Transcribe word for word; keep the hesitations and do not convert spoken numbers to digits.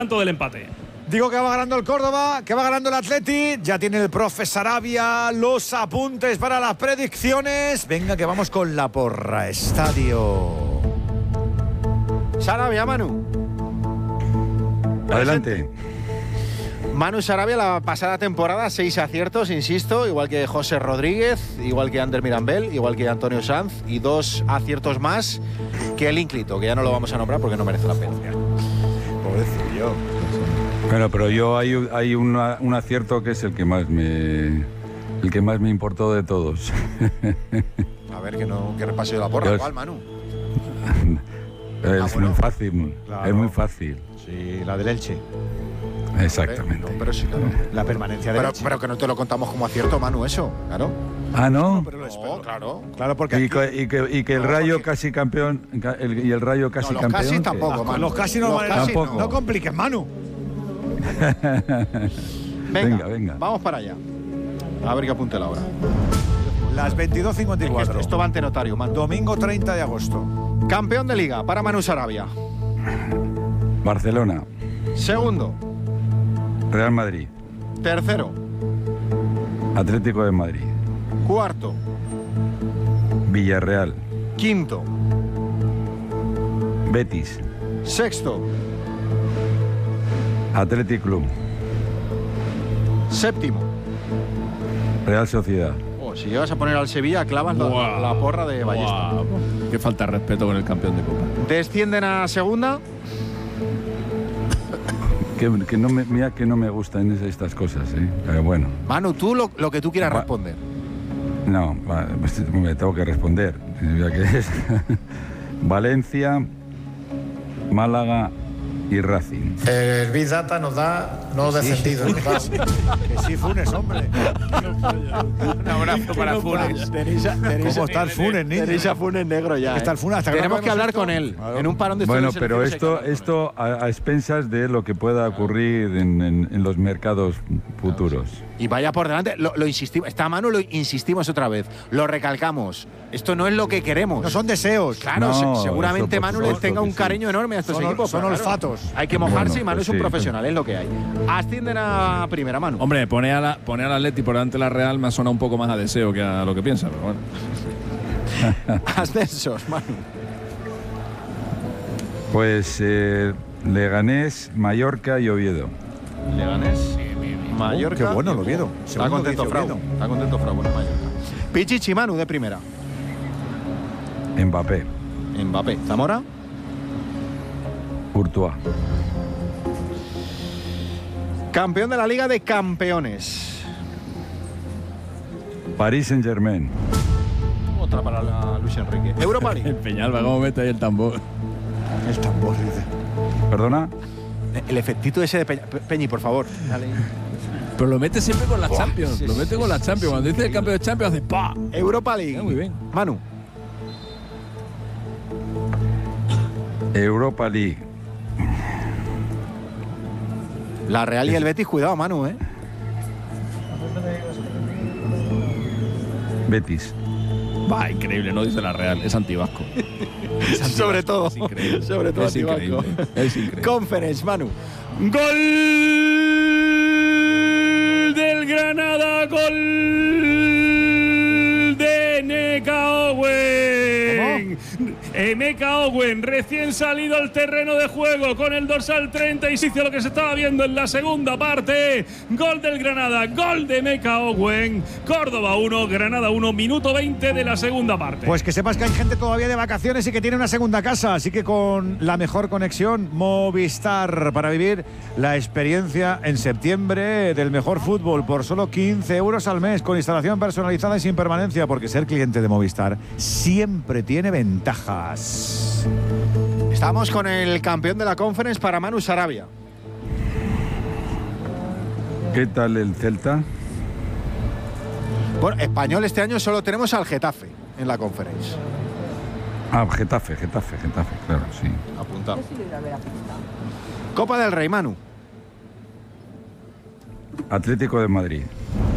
tanto del empate. Digo que va ganando el Córdoba, que va ganando el Atleti. Ya tiene el profe Sarabia los apuntes para las predicciones. Venga, que vamos con la porra. Estadio Sarabia, Manu. Adelante. Manu Sarabia, la pasada temporada, seis aciertos, insisto, igual que José Rodríguez, igual que Ander Mirambel, igual que Antonio Sanz, y dos aciertos más que el Ínclito, que ya no lo vamos a nombrar porque no merece la pena. Pobrecillo. Bueno, pero yo hay, hay una, un acierto que es el que más me el que más me importó de todos. A ver, que no que repase la porra. Yo- ¿Cuál, Manu? Es Ah, bueno. muy fácil, Claro. es muy fácil. Sí, la del Elche. Exactamente. No, pero sí, claro. La permanencia del Pero, Elche. pero que no te lo contamos como acierto, Manu, eso, claro. Ah, ¿no? Pero lo No, espero. claro. Claro, porque Y, aquí- co- y que, y que el No, Rayo porque- casi campeón ca- el- y el Rayo casi No, los campeón. casi que- tampoco, Ah, Manu. los casi no Los valen. casi Tampoco. No compliques, Manu. Venga, Venga, venga. vamos para allá. A ver qué apunte la hora. Las veintidós cincuenta y Es que cuatro. esto, esto va ante notario, Manu. Domingo treinta de agosto. Campeón de Liga para Manu Sarabia. Barcelona, Segundo. Real Madrid, Tercero. Atlético de Madrid, Cuarto. Villarreal, Quinto. Betis, Sexto. Athletic Club, Séptimo. Real Sociedad. Oh, si llegas a poner al Sevilla, clavas la, Buah. la porra de Ballesta. Buah, qué falta de respeto con el campeón de Copa. Descienden a segunda. Que, que no me, mira que no me gustan es- estas cosas, ¿eh? Pero bueno, Manu, tú lo, lo que tú quieras Va. responder. no, va, pues me tengo que responder. Ya que es Valencia, Málaga y Racing. El Big Data nos da no de sentido. nos da- Que sí, Funes, hombre. Un abrazo para Funes. Tenéis a, tenéis ¿Cómo está el Funes, niño? tenéis a Funes negro ya. Está ¿eh? el Funes, hasta que Tenemos no que hablar acabemos con él. esto. Claro. En un parón de Bueno, estudios pero selecciones hay que esto, hablar con él. esto a, a expensas de lo que pueda ocurrir en, en- en los mercados futuros. Y vaya por delante, lo, lo insistimos. Está Manu, lo insistimos otra vez. Lo recalcamos. Esto no es lo que queremos. No son deseos. Claro, No, se- seguramente eso por Manu les supuesto tenga que un sí. cariño enorme a estos Son- equipos. son pero claro, olfatos. hay que mojarse Bueno, y Manu pues es un sí. profesional, es lo que hay. Ascienden a primera, Manu. Hombre, pone, a la, pone al Atleti por delante de la Real me suena un poco más a deseo que a lo que piensa, pero bueno. Ascensos, Manu. Pues eh, Leganés, Mallorca y Oviedo. Leganés, Mallorca. Oh, qué bueno el Oviedo. Está Segundo contento dice Frau. Oviedo. Está contento Frau, bueno, Mallorca. Pichichi, Manu de primera. Mbappé, Mbappé. Zamora. Courtois, Campeón de la Liga de Campeones. Paris Saint-Germain, Otra para la Luis Enrique. Europa El League. Peñalba, ¿cómo mete ahí el tambor? El tambor, dice. ¿perdona? El efectito ese de Peña. Pe- Peñi, por favor. Dale. Pero lo mete siempre con la Champions. sí, lo sí, mete sí, con la sí, Champions. sí, Cuando dice sí. el campeón de Champions, hace ¡pa! Europa League. Eh, muy bien. Manu. Europa League, La Real y el Betis, cuidado, Manu, ¿eh? Betis, Va, increíble, no dice la Real, es antivasco. Sobre todo. Es increíble. Sobre todo es antivasco. increíble. Es increíble. Conference, Manu. Gol del Granada, gol de Emeka Owen. Emeka Owen, recién salido al terreno de juego con el dorsal treinta y seis, lo que se estaba viendo en la segunda parte. Gol del Granada, gol de Emeka Owen. Córdoba uno, Granada uno, minuto veinte de la segunda parte. Pues que sepas que hay gente todavía de vacaciones y que tiene una segunda casa, así que con la mejor conexión Movistar para vivir la experiencia en septiembre del mejor fútbol por solo quince euros al mes con instalación personalizada y sin permanencia, porque ser cliente de Movistar siempre tiene ventajas. Estamos con el campeón de la Conference para Manu Sarabia. ¿qué tal el Celta? Bueno, español este año solo tenemos al Getafe en la Conference. Ah, Getafe, Getafe, Getafe, claro, sí. Apuntado. Copa del Rey, Manu. Atlético de Madrid,